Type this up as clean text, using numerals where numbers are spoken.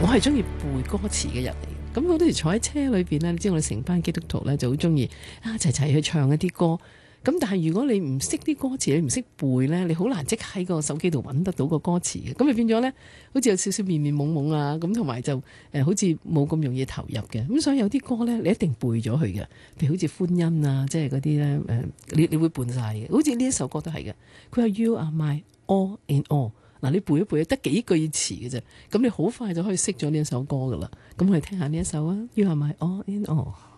我係中意背歌詞嘅人嚟嘅。咁好多時坐喺車裏邊咧，你知我哋成班基督徒咧就好中意齊齊去唱一啲歌。咁但係如果你唔識啲歌詞，你唔識背咧，你好難即喺個手機度揾得到個歌詞嘅。咁你變咗咧，好似有少少面面懵懵啊，咁同埋就好似冇咁容易投入嘅。咁所以有啲歌咧，你一定背咗佢嘅，譬如好似歡欣啊，即係嗰啲咧你會背晒嘅。好似呢一首歌都係嘅，佢話 You are my all in all。嗱，你背一背得幾句詞嘅啫，咁你好快就可以識咗呢一首歌噶啦。咁我哋聽下呢一首啊，You are my all in all。